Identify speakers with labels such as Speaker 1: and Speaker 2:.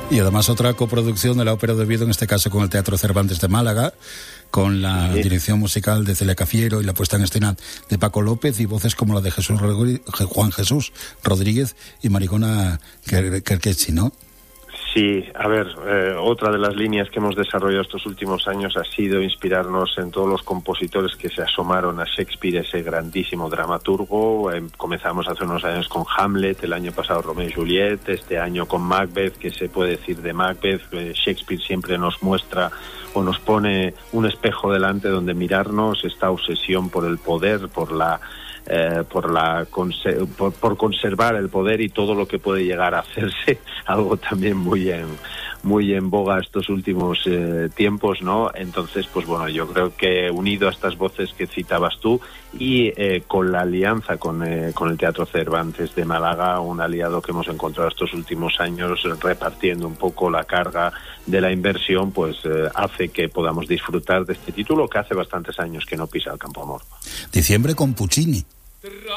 Speaker 1: Y además otra coproducción de la Ópera de Oviedo, en este caso con el Teatro Cervantes de Málaga, con la dirección musical de Celia Cafiero y la puesta en escena de Paco López y voces como la de Juan Jesús Rodríguez y Marigona Kerkechi, ¿no?
Speaker 2: Sí, a ver, otra de las líneas que hemos desarrollado estos últimos años ha sido inspirarnos en todos los compositores que se asomaron a Shakespeare, ese grandísimo dramaturgo. Comenzamos hace unos años con Hamlet, el año pasado Romeo y Juliet, este año con Macbeth. ¿Qué se puede decir de Macbeth? Shakespeare siempre nos muestra o nos pone un espejo delante donde mirarnos, esta obsesión por el poder, por conservar el poder y todo lo que puede llegar a hacerse, algo también muy en boga estos últimos tiempos, ¿no? Entonces, pues bueno, yo creo que unido a estas voces que citabas tú y con la alianza con el Teatro Cervantes de Málaga, un aliado que hemos encontrado estos últimos años repartiendo un poco la carga de la inversión, pues hace que podamos disfrutar de este título que hace bastantes años que no pisa el Campoamor.
Speaker 1: Diciembre con Puccini.